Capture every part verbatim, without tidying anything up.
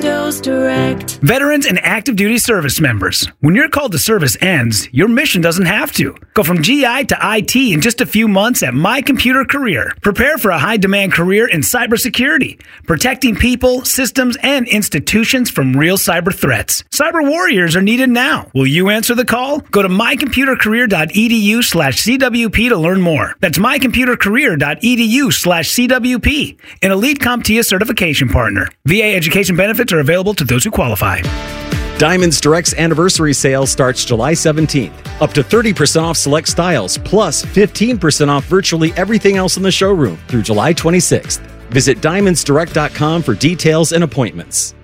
Windows Direct. Veterans and active duty service members, when your call to service ends, your mission doesn't have to. Go from G I to I T in just a few months at My Computer Career. Prepare for a high-demand career in cybersecurity, protecting people, systems, and institutions from real cyber threats. Cyber warriors are needed now. Will you answer the call? Go to mycomputercareer.edu slash CWP to learn more. That's mycomputercareer.edu slash CWP, an Elite CompTIA certification partner. V A education benefits are available to those who qualify. Diamonds Direct's anniversary sale starts July seventeenth. Up to thirty percent off select styles, plus fifteen percent off virtually everything else in the showroom through July twenty-sixth. Visit diamonds direct dot com for details and appointments.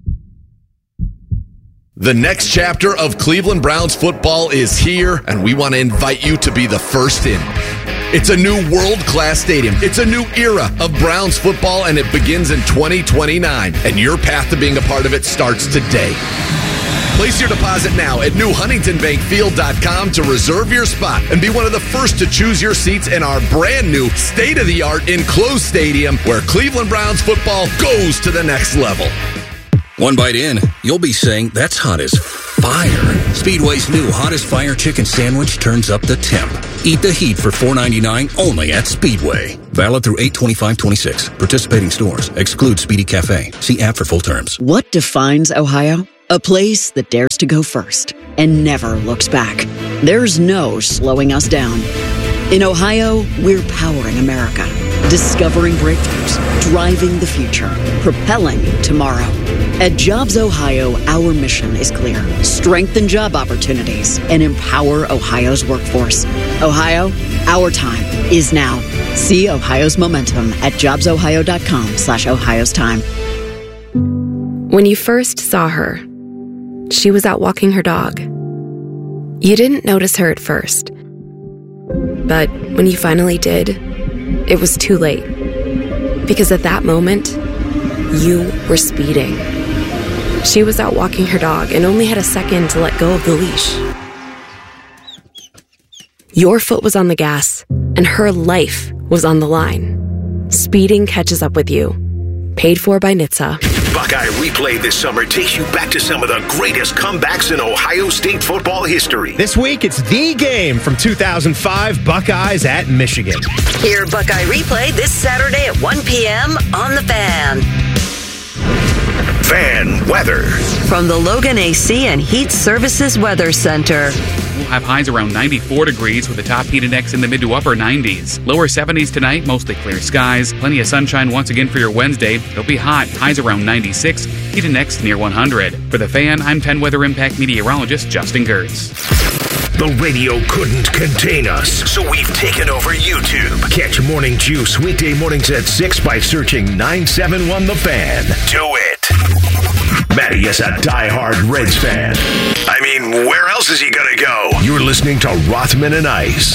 The next chapter of Cleveland Browns football is here, and we want to invite you to be the first in. It's a new world-class stadium. It's a new era of Browns football, and it begins in twenty twenty-nine. And your path to being a part of it starts today. Place your deposit now at new huntington bank field dot com to reserve your spot and be one of the first to choose your seats in our brand new state-of-the-art enclosed stadium where Cleveland Browns football goes to the next level. One bite in, you'll be saying, that's hot as fire. Speedway's new Hottest Fire Chicken Sandwich turns up the temp. Eat the heat for four ninety-nine only at Speedway. Valid through eight twenty-five twenty-six. Participating stores. Exclude Speedy Cafe. See app for full terms. What defines Ohio? A place that dares to go first and never looks back. There's no slowing us down. In Ohio, we're powering America. Discovering breakthroughs, driving the future, propelling tomorrow. At Jobs Ohio, our mission is clear. Strengthen job opportunities and empower Ohio's workforce. Ohio, our time is now. See Ohio's momentum at jobs ohio dot com slash Ohio's time. When you first saw her, she was out walking her dog. You didn't notice her at first. But when you finally did, it was too late. Because at that moment, you were speeding. She was out walking her dog and only had a second to let go of the leash. Your foot was on the gas, and her life was on the line. Speeding catches up with you. Paid for by N H T S A. Buckeye Replay this summer takes you back to some of the greatest comebacks in Ohio State football history. This week, it's the game from two thousand five, Buckeyes at Michigan. Hear Buckeye Replay this Saturday at one p.m. on The Fan. Fan weather. From the Logan A C and Heat Services Weather Center. We'll have highs around ninety-four degrees with the top heat index in the mid to upper nineties. Lower seventies tonight, mostly clear skies. Plenty of sunshine once again for your Wednesday. It'll be hot, highs around ninety-six, heat index near one hundred. For The Fan, I'm ten Weather Impact meteorologist Justin Gertz. The radio couldn't contain us, so we've taken over YouTube. Catch Morning Juice weekday mornings at six by searching nine seven one The Fan. Do it. Matty is a diehard Reds fan. I mean, where else is he going to go? You're listening to Rothman and Ice.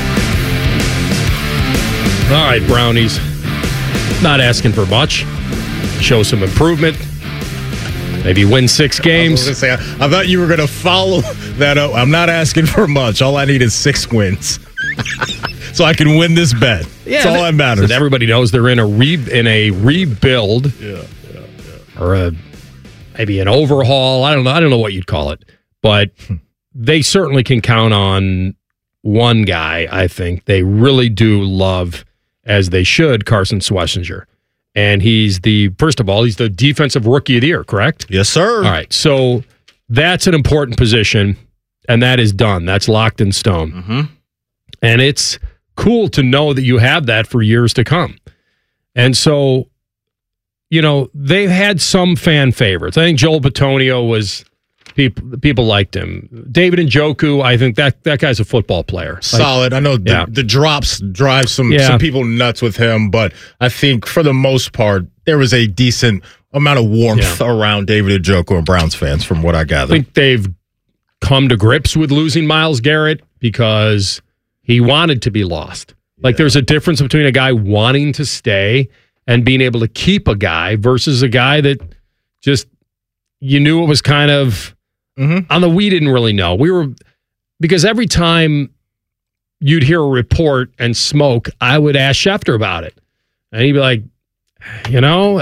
All right, Brownies. Not asking for much. Show some improvement. Maybe win six games. I, was gonna say, I thought you were going to follow that up. I'm not asking for much. All I need is six wins. So I can win this bet. Yeah, that's all that matters. So everybody knows they're in a re, in a rebuild. Yeah, yeah, yeah. Or a, maybe an overhaul. I don't know. I don't know what you'd call it. But they certainly can count on one guy, I think. They really do love, as they should, Carson Schlesinger. And he's the, first of all, he's the defensive rookie of the year, correct? Yes, sir. All right. So that's an important position, and that is done. That's locked in stone. Mm-hmm. And it's cool to know that you have that for years to come. And so, you know, they've had some fan favorites. I think Joel Bitonio was, people people liked him. David Njoku, I think that that guy's a football player. Solid. Like, I know the, yeah. the drops drive some, yeah. some people nuts with him, but I think for the most part, there was a decent amount of warmth yeah. around David Njoku and Browns fans from what I gather. I think they've come to grips with losing Myles Garrett because he wanted to be lost. Like yeah. there's a difference between a guy wanting to stay and being able to keep a guy versus a guy that just, you knew it was kind of mm-hmm. on the, we didn't really know. We were, because every time you'd hear a report and smoke, I would ask Schefter about it. And he'd be like, you know, I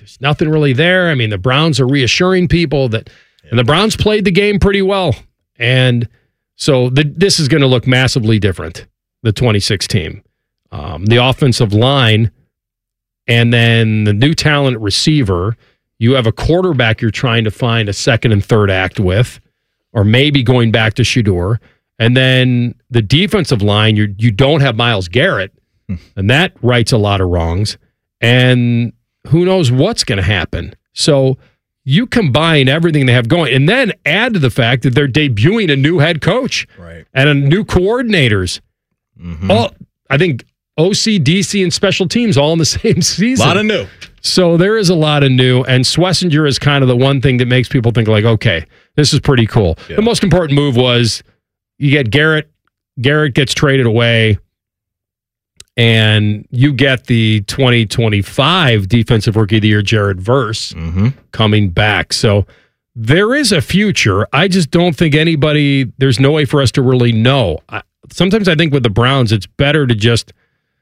there's nothing really there. I mean, the Browns are reassuring people that, and the Browns played the game pretty well. And so the, this is going to look massively different, the twenty-six team. Um, the offensive line, and then the new talent receiver. You have a quarterback you're trying to find a second and third act with, or maybe going back to Shedeur. And then the defensive line, you you don't have Myles Garrett, and that rights a lot of wrongs. And who knows what's going to happen. So you combine everything they have going, and then add to the fact that they're debuting a new head coach right. and a new coordinators. Mm-hmm. All, I think O C, D C, and special teams all in the same season. A lot of new. So there is a lot of new, and Schlesinger is kind of the one thing that makes people think like, okay, this is pretty cool. Yeah. The most important move was you get Garrett. Garrett gets traded away, and you get the twenty twenty-five Defensive Rookie of the Year, Jared Verse, mm-hmm. coming back. So there is a future. I just don't think anybody, there's no way for us to really know. I, sometimes I think with the Browns, it's better to just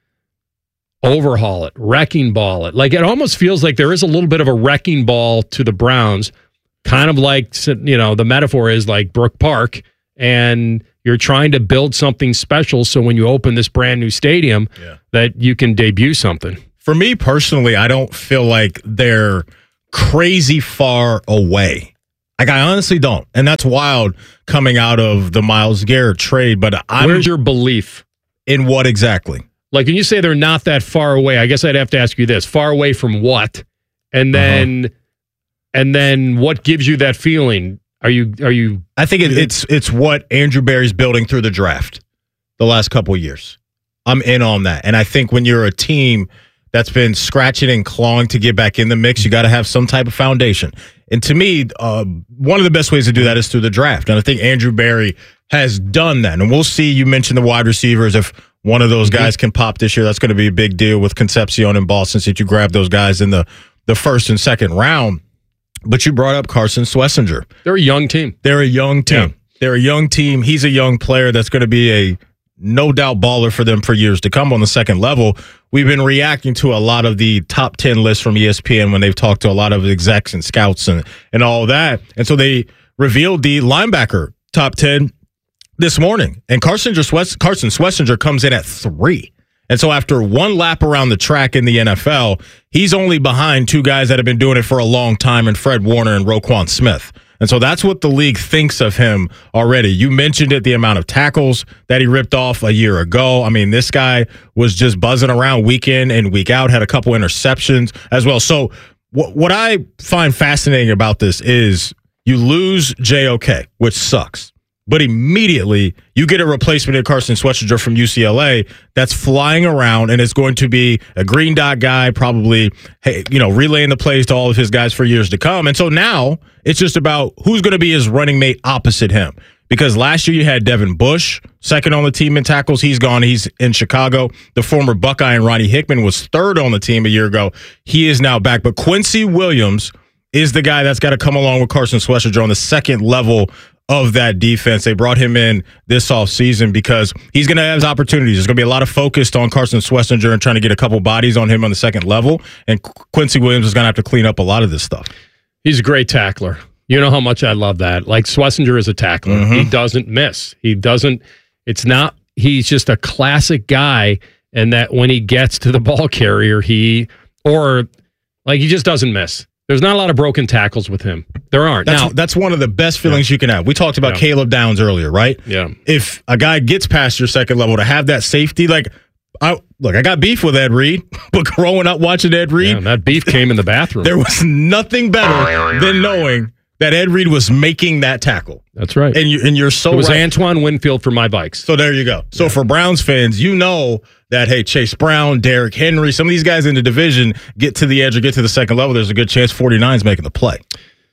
overhaul it, wrecking ball it. Like, it almost feels like there is a little bit of a wrecking ball to the Browns, kind of like, you know, the metaphor is like Brook Park, and you're trying to build something special so when you open this brand new stadium, yeah. that you can debut something. For me personally, I don't feel like they're crazy far away. Like, I honestly don't. And that's wild coming out of the Myles Garrett trade. But I'm, where's your belief? In what exactly? Like, when you say they're not that far away, I guess I'd have to ask you this. Far away from what? And then uh-huh. and then what gives you that feeling? Are you are you I think it, it's it's what Andrew Berry's building through the draft the last couple of years. I'm in on that. And I think when you're a team that's been scratching and clawing to get back in the mix, you got to have some type of foundation. And to me, uh, one of the best ways to do that is through the draft. And I think Andrew Berry has done that. And we'll see, you mentioned the wide receivers. If one of those guys can pop this year, that's going to be a big deal with Concepcion and Boston, since you grab those guys in the, the first and second round. But you brought up Carson Schlesinger. They're a young team. They're a young team. Yeah. They're a young team. He's a young player that's going to be a no doubt baller for them for years to come on the second level. We've been reacting to a lot of the top ten lists from E S P N when they've talked to a lot of execs and scouts and, and all that. And so they revealed the linebacker top ten this morning. And Carson Carson Schlesinger comes in at three. And so after one lap around the track in the N F L, he's only behind two guys that have been doing it for a long time, in Fred Warner and Roquan Smith. And so that's what the league thinks of him already. You mentioned it, the amount of tackles that he ripped off a year ago. I mean, this guy was just buzzing around week in and week out, had a couple interceptions as well. So what, what I find fascinating about this is you lose J O K, which sucks. But immediately you get a replacement in Carson Schlesinger from U C L A that's flying around and is going to be a green dot guy, probably, hey, you know, relaying the plays to all of his guys for years to come. And so now it's just about who's going to be his running mate opposite him. Because last year you had Devin Bush, second on the team in tackles. He's gone. He's in Chicago. The former Buckeye and Ronnie Hickman was third on the team a year ago. He is now back. But Quincy Williams is the guy that's got to come along with Carson Schlesinger on the second level of that defense. They brought him in this offseason because he's going to have his opportunities. There's going to be a lot of focus on Carson Schlesinger and trying to get a couple bodies on him on the second level. And Quincy Williams is going to have to clean up a lot of this stuff. He's a great tackler. You know how much I love that. Like, Schlesinger is a tackler. Mm-hmm. He doesn't miss. He doesn't, it's not, he's just a classic guy. And that when he gets to the ball carrier, he, or like, he just doesn't miss. There's not a lot of broken tackles with him. There aren't. That's, now, that's one of the best feelings yeah. you can have. We talked about yeah. Caleb Downs earlier, right? Yeah. If a guy gets past your second level, to have that safety, like, I look, I got beef with Ed Reed, but growing up watching Ed Reed, yeah, that beef came in the bathroom. There was nothing better than knowing that Ed Reed was making that tackle. That's right. And, you, and you're so It was right. Antoine Winfield for my bikes. So there you go. So yeah. for Browns fans, you know that, hey, Chase Brown, Derrick Henry, some of these guys in the division get to the edge or get to the second level, there's a good chance forty-nine's making the play.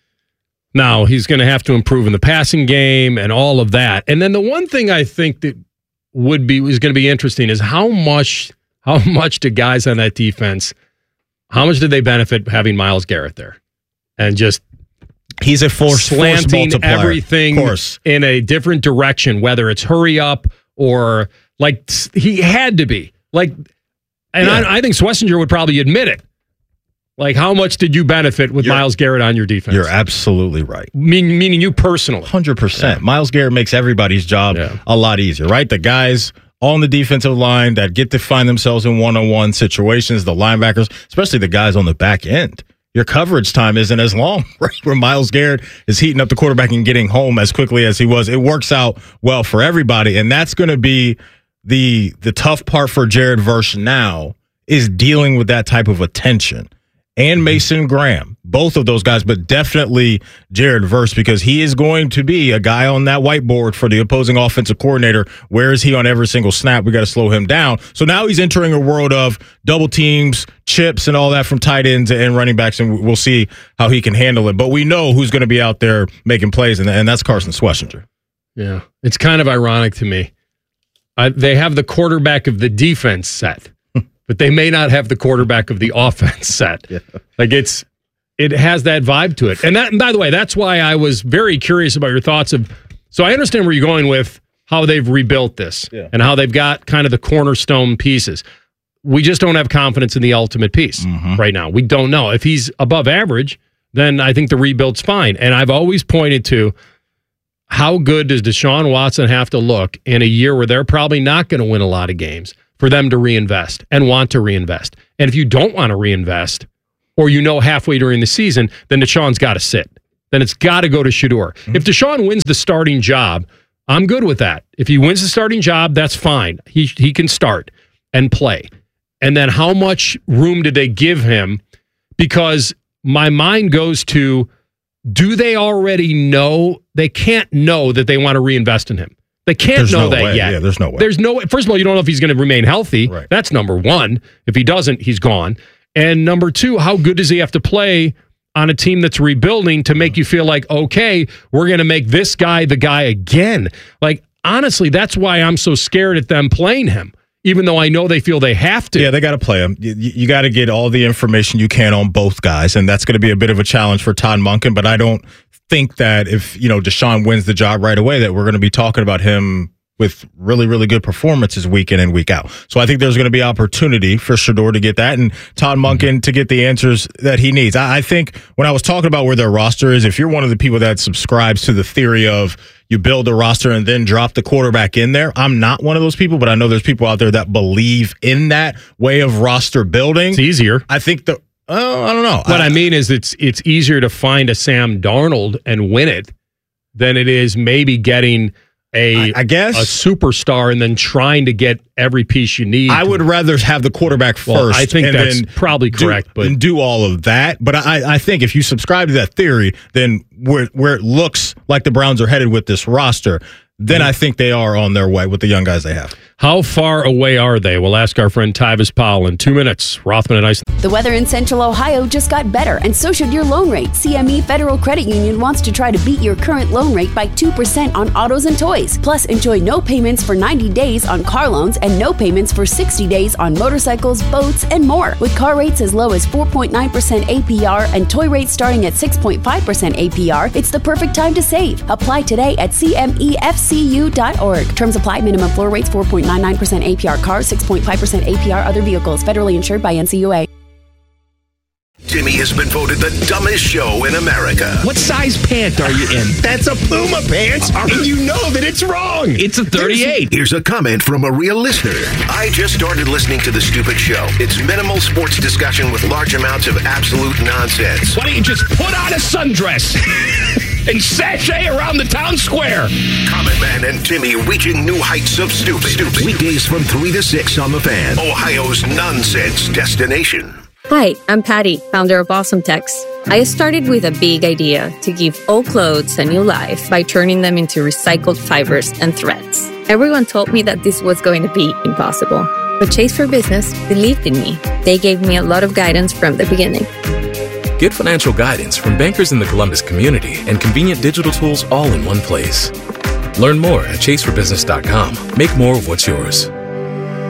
Now, he's going to have to improve in the passing game and all of that. And then the one thing I think that would be is going to be interesting is how much how much do guys on that defense, how much did they benefit having Myles Garrett there? And just he's a force slanting force everything in a different direction, whether it's hurry up or like he had to be like, and yeah. I, I think Schlesinger would probably admit it. Like, how much did you benefit with You're, Myles Garrett on your defense? You're absolutely right. Mean, meaning you personally. one hundred percent. Yeah. Myles Garrett makes everybody's job yeah. a lot easier, right? The guys on the defensive line that get to find themselves in one-on-one situations, the linebackers, especially the guys on the back end. Your coverage time isn't as long, right? Where Myles Garrett is heating up the quarterback and getting home as quickly as he was. It works out well for everybody, and that's going to be the the tough part for Jared Verse now is dealing with that type of attention. And Mason Graham, both of those guys, but definitely Jared Verse, because he is going to be a guy on that whiteboard for the opposing offensive coordinator. Where is he on every single snap? We got to slow him down. So now he's entering a world of double teams, chips, and all that from tight ends and running backs, and we'll see how he can handle it. But we know who's going to be out there making plays, and, and that's Carson Schwarzenegger. Yeah, it's kind of ironic to me. I, they have the quarterback of the defense set. But they may not have the quarterback of the offense set. Yeah. Like it's, it has that vibe to it. And that, and by the way, that's why I was very curious about your thoughts of, so I understand where you're going with how they've rebuilt this yeah. and how they've got kind of the cornerstone pieces. We just don't have confidence in the ultimate piece mm-hmm. right now. We don't know. If he's above average, then I think the rebuild's fine. And I've always pointed to how good does Deshaun Watson have to look in a year where they're probably not going to win a lot of games for them to reinvest and want to reinvest. And if you don't want to reinvest, or you know halfway during the season, then Deshaun's got to sit. Then it's got to go to Shedeur. Mm-hmm. If Deshaun wins the starting job, I'm good with that. If he wins the starting job, that's fine. He he can start and play. And then how much room did they give him? Because my mind goes to, do they already know? They can't know that they want to reinvest in him. They can't there's know no that way. yet. Yeah, there's no way. There's no way. First of all, you don't know if he's going to remain healthy. Right. That's number one. If he doesn't, he's gone. And number two, how good does he have to play on a team that's rebuilding to make you feel like, okay, we're going to make this guy the guy again? Like, honestly, that's why I'm so scared at them playing him, even though I know they feel they have to. Yeah, they got to play him. You, you got to get all the information you can on both guys, and that's going to be a bit of a challenge for Todd Monken, but I don't think that if, you know, Deshaun wins the job right away, that we're going to be talking about him with really, really good performances week in and week out. So I think there's going to be opportunity for Shedeur to get that and Todd Monken mm-hmm. to get the answers that he needs. I, I think when I was talking about where their roster is, if you're one of the people that subscribes to the theory of you build a roster and then drop the quarterback in there, I'm not one of those people, but I know there's people out there that believe in that way of roster building. It's easier. I think the Oh, I don't know. What I, I mean is it's it's easier to find a Sam Darnold and win it than it is maybe getting a I, I guess a superstar and then trying to get every piece you need. I would rather have the quarterback first. Well, I think and that's then probably correct, do, but and do all of that. But I, I think if you subscribe to that theory, then where where it looks like the Browns are headed with this roster, then I think they are on their way with the young guys they have. How far away are they? We'll ask our friend Tyvis Powell in two minutes. Rothman and Ice. The weather in Central Ohio just got better, and so should your loan rate. C M E Federal Credit Union wants to try to beat your current loan rate by two percent on autos and toys. Plus, enjoy no payments for ninety days on car loans and no payments for sixty days on motorcycles, boats, and more. With car rates as low as four point nine percent A P R and toy rates starting at six point five percent A P R, it's the perfect time to save. Apply today at C M E F C U dot org. Terms apply. Minimum floor rates four point nine nine percent A P R cars, six point five percent A P R other vehicles. Federally insured by N C U A. Timmy has been voted the dumbest show in America. What size pant are you in? That's a Puma pants, and you know that it's wrong. It's a thirty-eight. Here's a comment from a real listener. I just started listening to The Stupid Show. It's minimal sports discussion with large amounts of absolute nonsense. Why don't you just put on a sundress and sashay around the town square? Comment Man and Timmy reaching new heights of stupid. Stupid. Weekdays from three to six on The Fan, Ohio's nonsense destination. Hi, I'm Patty, founder of Awesome Tex. I started with a big idea to give old clothes a new life by turning them into recycled fibers and threads. Everyone told me that this was going to be impossible, but Chase for Business believed in me. They gave me a lot of guidance from the beginning. Get financial guidance from bankers in the Columbus community and convenient digital tools all in one place. Learn more at chase for business dot com. Make more of what's yours.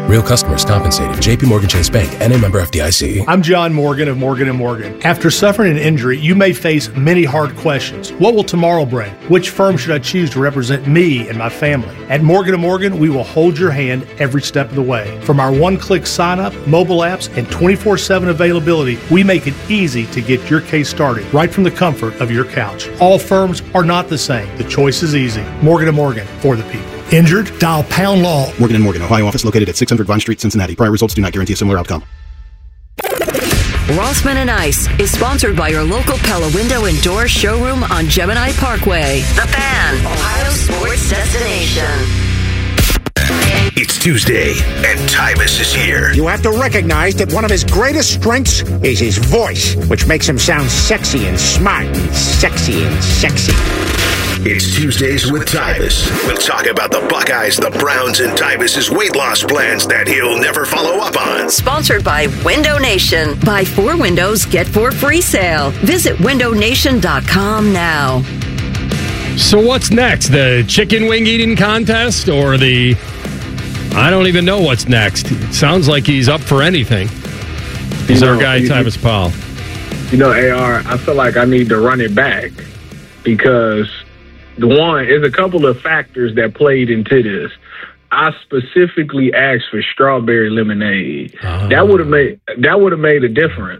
Real customers compensated. J P Morgan Chase Bank, N A member F D I C. I'm John Morgan of Morgan and Morgan. After suffering an injury, you may face many hard questions. What will tomorrow bring? Which firm should I choose to represent me and my family? At Morgan and Morgan, we will hold your hand every step of the way. From our one-click sign-up, mobile apps, and twenty-four seven availability, we make it easy to get your case started right from the comfort of your couch. All firms are not the same. The choice is easy. Morgan and Morgan, for the people. Injured? Dial pound law. Morgan and Morgan, Ohio office located at six hundred Vine Street, Cincinnati. Prior results do not guarantee a similar outcome. Rossman and Ice is sponsored by your local Pella Window and Door showroom on Gemini Parkway. The Fan, Ohio sports destination. It's Tuesday, and Tyvus is here. You have to recognize that one of his greatest strengths is his voice, which makes him sound sexy and smart and sexy and sexy. It's Tuesdays with Tyvus. We'll talk about the Buckeyes, the Browns, and Tyvus's weight loss plans that he'll never follow up on. Sponsored by Window Nation. Buy four windows, get four free sale. Visit window nation dot com now. So what's next? The chicken wing eating contest or the... I don't even know what's next. It sounds like he's up for anything. He's you know, our guy, you, Tyvus Powell. You know, A R, I feel like I need to run it back because... The one is a couple of factors that played into this. I specifically asked for strawberry lemonade. Oh. That would have made that would have made a difference.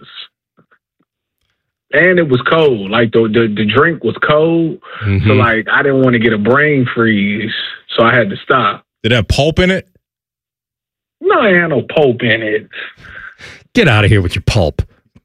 And it was cold. Like the the, the drink was cold. Mm-hmm. So like I didn't want to get a brain freeze. So I had to stop. Did it have pulp in it? No, it had no pulp in it. Get out of here with your pulp.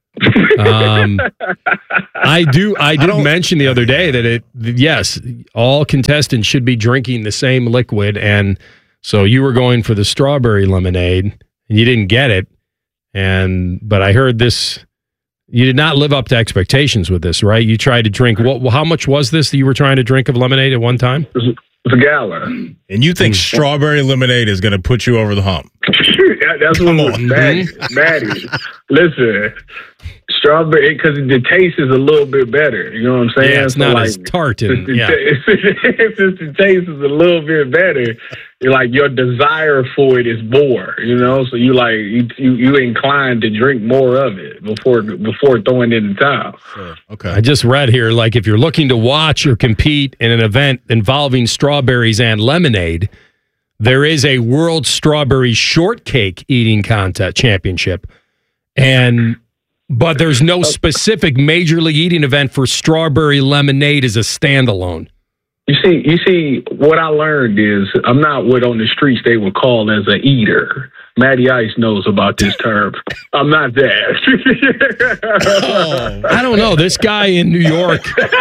um, I do. I did I mention the other day that it. Yes, all contestants should be drinking the same liquid, and so you were going for the strawberry lemonade, and you didn't get it. And but I heard this. You did not live up to expectations with this, right? You tried to drink. What? How much was this that you were trying to drink of lemonade at one time? It was a gallon. And you think mm-hmm. strawberry lemonade is going to put you over the hump? that, that's Come what was bad. Maddie, listen. Strawberry, because the taste is a little bit better. You know what I'm saying? Yeah, it's so not like, as tart. And, since, yeah. the, since the taste is a little bit better, you're like your desire for it is more. You know, so you like you you, you inclined to drink more of it before before throwing it in the towel. Sure. Okay. I just read here, like if you're looking to watch or compete in an event involving strawberries and lemonade, there is a World Strawberry Shortcake Eating Contest Championship, and. But there's no specific major league eating event for strawberry lemonade as a standalone. You see, you see, what I learned is I'm not what on the streets they would call as a eater. Matty Ice knows about this term. I'm not that. oh, I don't know. This guy in New York,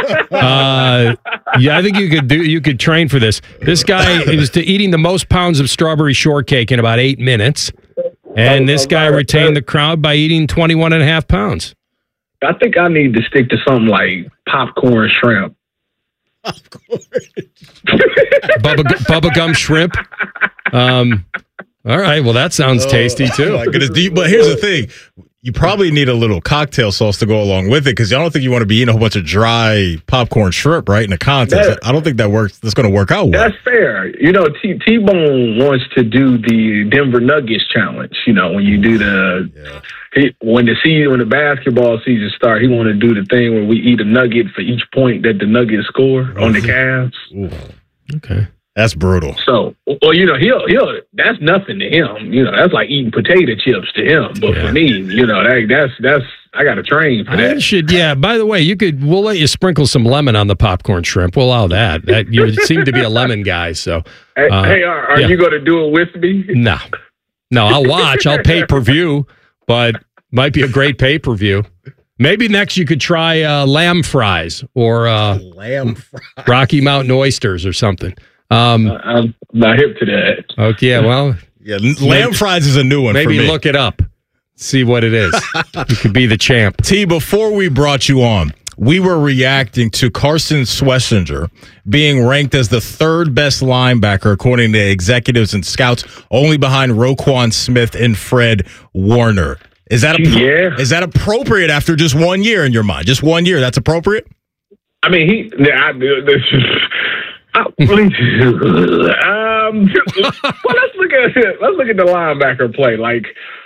uh, yeah, I think you could do. You could train for this. This guy is to eating the most pounds of strawberry shortcake in about eight minutes. And this guy retained the crowd by eating twenty-one and a half pounds. I think I need to stick to something like popcorn shrimp. Popcorn. Bubba, Bubba gum shrimp. Um, all right. Well, that sounds tasty, too. Oh, my goodness. Do you, but here's the thing. You probably need a little cocktail sauce to go along with it because I don't think you want to be eating a whole bunch of dry popcorn shrimp, right, in a contest. That, I don't think that works. That's going to work out well. That's fair. You know, T- T-Bone wants to do the Denver Nuggets challenge. You know, when you do the yeah. he, when the season, when the basketball season starts, he want to do the thing where we eat a nugget for each point that the Nuggets score mm-hmm. on the Cavs. Ooh. Okay. That's brutal. So, well, you know, he'll he'll. That's nothing to him. You know, that's like eating potato chips to him. But yeah. for me, you know, that, that's that's I got to train for that. I should, yeah. By the way, you could. We'll let you sprinkle some lemon on the popcorn shrimp. We'll allow that. That you seem to be a lemon guy. So, hey, uh, hey are, are yeah. you going to do it with me? No, no. I'll watch. I'll pay per view, but might be a great pay per view. Maybe next you could try uh, lamb fries or uh, lamb fries. Rocky Mountain oysters or something. Um, uh, I'm not hip to that. Okay, yeah, well, yeah, lamb fries is a new one. Maybe for me. Look it up, see what it is. You could be the champ. T, before we brought you on, we were reacting to Carson Schlesinger being ranked as the third best linebacker according to executives and scouts, only behind Roquan Smith and Fred Warner. Is that yeah. is that appropriate after just one year in your mind? Just one year, that's appropriate? I mean, he. I, this, um, well, let's look look at let's look at the linebacker play. Like,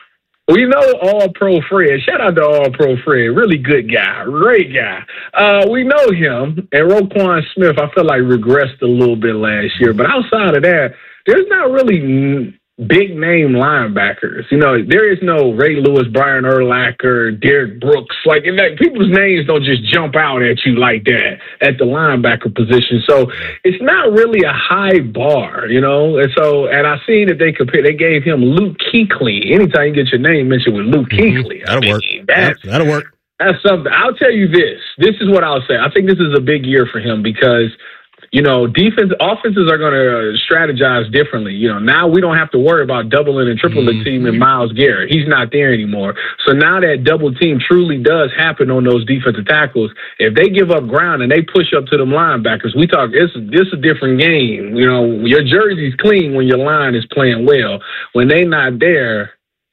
we know All-Pro Fred. Shout out to All-Pro Fred. Really good guy. Great guy. Uh, we know him. And Roquan Smith, I feel like regressed a little bit last year. But outside of that, there's not really big name linebackers. You know, there is no Ray Lewis, Brian Urlacher, Derek Brooks. Like, and that, people's names don't just jump out at you like that at the linebacker position. So it's not really a high bar, you know. And so, and I seen that they compare. They gave him Luke Kuechly. Anytime you get your name mentioned with Luke Mm-hmm. Kuechly, That'll I mean, work. That's, That'll work. That's something. I'll tell you this. This is what I'll say. I think this is a big year for him because, you know, defense offenses are going to strategize differently. You know, now we don't have to worry about doubling and tripling Mm-hmm. the team in Myles Garrett. He's not there anymore. So now that double team truly does happen on those defensive tackles, if they give up ground and they push up to them linebackers, we talk, it's, it's a different game. You know, your jersey's clean when your line is playing well. When they not there,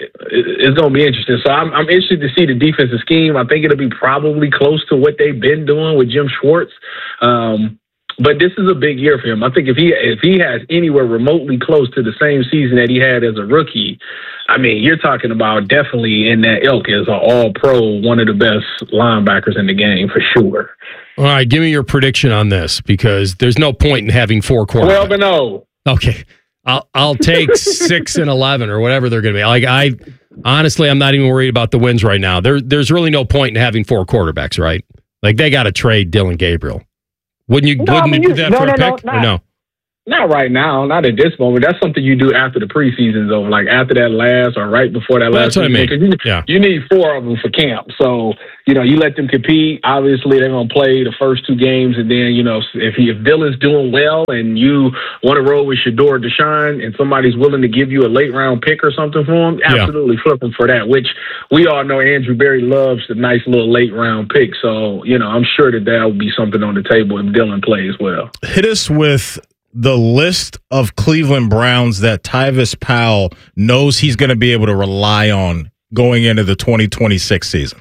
it's going to be interesting. So I'm, I'm interested to see the defensive scheme. I think it'll be probably close to what they've been doing with Jim Schwartz. Um, But this is a big year for him. I think if he if he has anywhere remotely close to the same season that he had as a rookie, I mean, you're talking about definitely in that ilk as an all-pro, one of the best linebackers in the game for sure. All right, give me your prediction on this because there's no point in having four quarterbacks. twelve and oh. Okay. I'll I'll take six and eleven or whatever they're going to be. Like I honestly, I'm not even worried about the wins right now. There there's really no point in having four quarterbacks, right? Like they got to trade Dylan Gabriel. Wouldn't you? No, wouldn't I mean, you you- do that no, for no, a no, pick not- or no? Not right now, not at this moment. That's something you do after the preseason's over, like after that last or right before that Well, last. that's what I mean. season. 'Cause You, Yeah. you need four of them for camp. So, you know, you let them compete. Obviously, they're going to play the first two games. And then, you know, if he, if Dylan's doing well and you want to roll with Shador Deshaun and somebody's willing to give you a late round pick or something for him, Yeah. absolutely flip him for that, which we all know Andrew Berry loves the nice little late round pick. So, you know, I'm sure that that will be something on the table if Dylan plays well. Hit us with the list of Cleveland Browns that Tyvis Powell knows he's going to be able to rely on going into the twenty twenty-six season.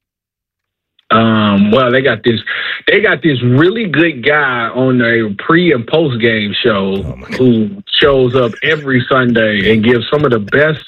Um, well, they got this. They got this really good guy on their pre and post game show who shows up every Sunday and gives some of the best,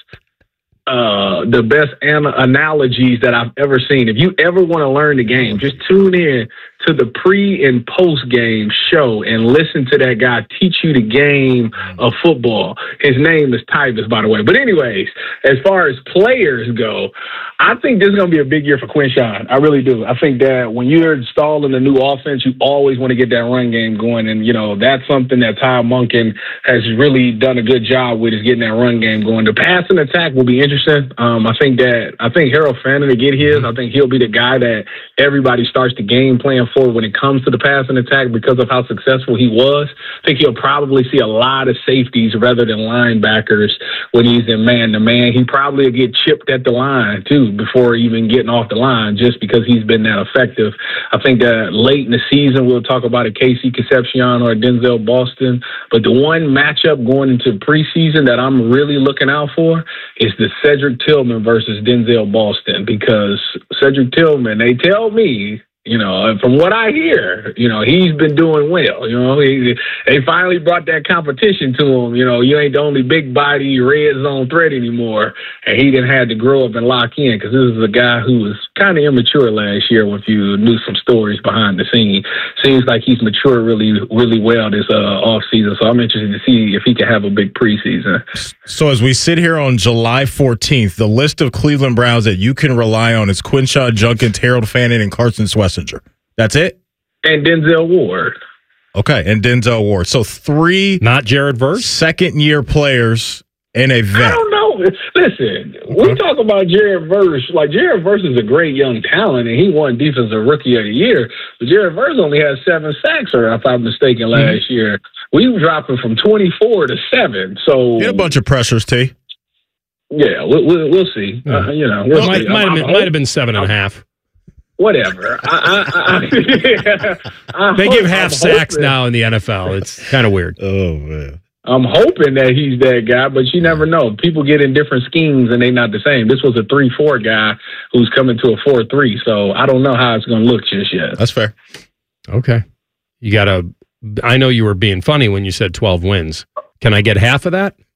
uh, the best an- analogies that I've ever seen. If you ever want to learn the game, just tune in to the pre and post game show and listen to that guy teach you the game of football. His name is Tyvis, by the way. But anyways, as far as players go, I think this is going to be a big year for Quinshawn. I really do. I think that when you're installing a new offense, you always want to get that run game going. And, you know, that's something that Ty Monken has really done a good job with, is getting that run game going. The passing attack will be interesting. Um, I think that, I think Harold Fannin to get his, I think he'll be the guy that everybody starts the game plan for when it comes to the passing attack because of how successful he was. I think he'll probably see a lot of safeties rather than linebackers when he's in man-to-man. He probably will get chipped at the line, too, before even getting off the line, just because he's been that effective. I think that late in the season, we'll talk about a Casey Concepcion or a Denzel Boston. But the one matchup going into preseason that I'm really looking out for is the Cedric Tillman versus Denzel Boston, because Cedric Tillman, they tell me, you know, and from what I hear, you know, he's been doing well. You know, he, they finally brought that competition to him. You know, you ain't the only big body red zone threat anymore. And he didn't have to grow up and lock in, because this is a guy who was kind of immature last year. If you knew some stories behind the scene, seems like he's matured really, really well this uh, off season. So I'm interested to see if he can have a big preseason. So as we sit here on July fourteenth, the list of Cleveland Browns that you can rely on is Quinshawn Judkins, Harold Fannin, and Carson Swessinger. That's it? And Denzel Ward. Okay, and Denzel Ward. So three not Jared Verse second-year players and a vet. I don't know. Listen, we talk about Jared Verse. Like, Jared Verse is a great young talent, and he won Defensive Rookie of the Year. But Jared Verse only had seven sacks, or if I'm mistaken, last mm-hmm. year. We were dropping from twenty-four to seven. So get a bunch of pressures, T. Yeah, we'll, we'll, we'll see. Yeah. Uh, you know, we'll well, might, might, have been, might have been seven and a half. Whatever. I, I, I, yeah, I they hope, give half I'm sacks hoping. now in the N F L. It's kind of weird. Oh, man. I'm hoping that he's that guy, but you never know. People get in different schemes, and they're not the same. This was a three four guy who's coming to a four three, so I don't know how it's going to look just yet. That's fair. Okay. You got to – I know you were being funny when you said twelve wins. Can I get half of that?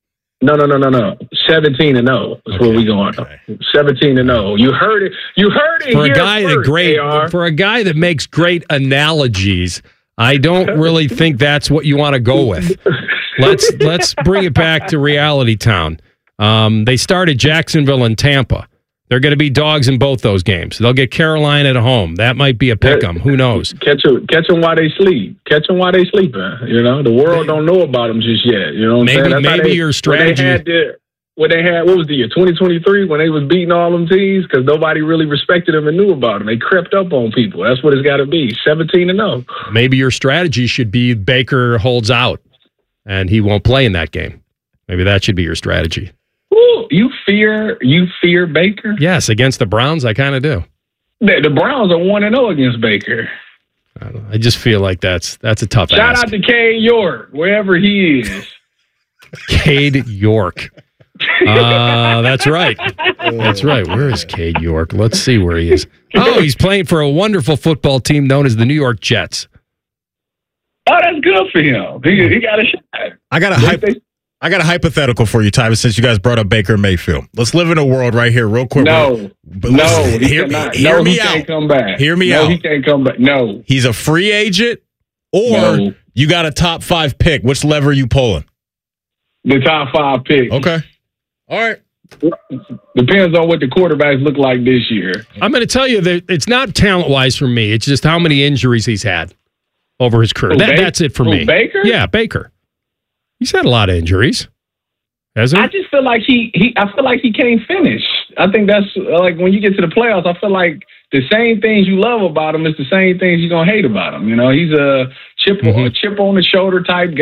No, no, no, no, no. Seventeen and zero is Okay. where we going. Okay. Seventeen and zero. You heard it. You heard it For a here guy that first, great A R. for a guy that makes great analogies, I don't really think that's what you want to go with. Let's let's bring it back to reality town. Um, they started Jacksonville and Tampa. They're going to be dogs in both those games. They'll get Carolina at home. That might be a pick 'em. Who knows? Catch them, catch them while they sleep. Catch them while they sleeping. You know, the world don't know about them just yet. You know what Maybe- I'm saying? That's how maybe they- your when strategy- They had their, when they had, what was the year, twenty twenty-three, when they was beating all them teams because nobody really respected them and knew about them. They crept up on people. That's what it's got to be. seventeen and oh. Maybe your strategy should be Baker holds out and he won't play in that game. Maybe that should be your strategy. Ooh, you fear, you fear Baker? Yes, against the Browns, I kind of do. The, the Browns are one and oh against Baker. I, don't know. I just feel like that's that's a tough Shout ask. out to Cade York, wherever he is. Cade York. Uh, that's right. That's right. Where is Cade York? Let's see where he is. Oh, he's playing for a wonderful football team known as the New York Jets. Oh, that's good for him. He, he got a shot. I got a hype. I got a hypothetical for you, Tyvis, since you guys brought up Baker Mayfield. Let's live in a world right here, real quick. No, But no, listen, he hear me, cannot. hear no, me he out. can't come back. Hear me no, out. he can't come back. No, He's a free agent, or No. you got a top five pick. Which lever are you pulling? the top five pick. Okay. All right. Depends on what the quarterbacks look like this year. I'm going to tell you that it's not talent wise for me. It's just how many injuries he's had over his career. Who, That, Ba- that's it for who, me. Baker? Yeah, Baker. He's had a lot of injuries, hasn't he? I just feel like he, he I feel like he can't finish. I think that's uh, like when you get to the playoffs, I feel like the same things you love about him is the same things you're gonna hate about him. You know, he's a chip Mm-hmm. a chip on the shoulder type guy.